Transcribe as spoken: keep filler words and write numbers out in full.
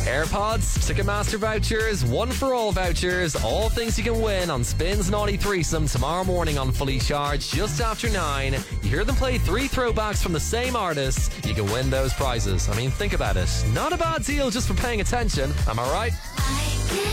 AirPods, Ticketmaster vouchers, One for All vouchers, all things you can win on Spin's Naughty Threesome tomorrow morning on Fully Charged just after nine. You hear them play three throwbacks from the same artist, you can win those prizes. I mean, think about it. Not a bad deal just for paying attention. Am I right? I